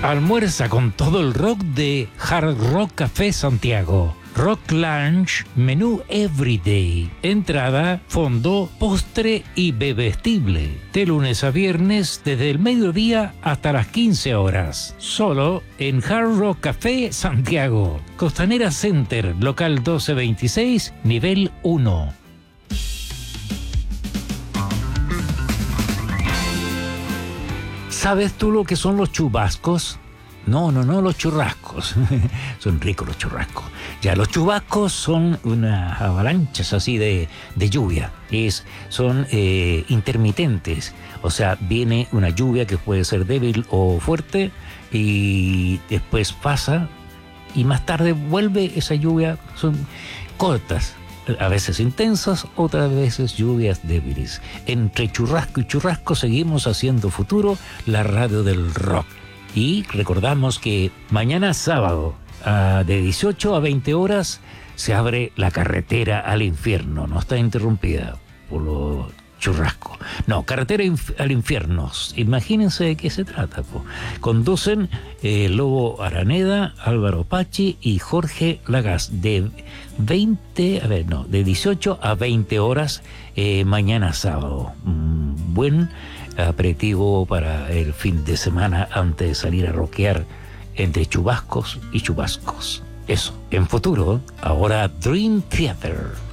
Almuerza con todo el rock de Hard Rock Café Santiago. Rock Lunch, menú Everyday. Entrada, fondo, postre y bebestible. De lunes a viernes, desde el mediodía hasta las 15 horas. Solo en Hard Rock Café Santiago. Costanera Center, local 1226, nivel 1. ¿Sabes tú lo que son los chubascos? No, los churrascos. Son ricos los churrascos. Ya, los chubascos son unas avalanchas así de lluvia. Son intermitentes. O sea, viene una lluvia que puede ser débil o fuerte y después pasa y más tarde vuelve esa lluvia. Son cortas, a veces intensas, otras veces lluvias débiles. Entre churrasco y churrasco seguimos haciendo futuro, la radio del rock. Y recordamos que mañana sábado, de 18 a 20 horas, se abre la carretera al infierno. No está interrumpida por los churrascos. No, carretera al infierno. Imagínense de qué se trata. Conducen Lobo Araneda, Álvaro Pachi y Jorge Lagas. De 18 a 20 horas mañana sábado. Buen aperitivo para el fin de semana antes de salir a rockear entre chubascos y chubascos. Eso, en futuro, ahora Dream Theater.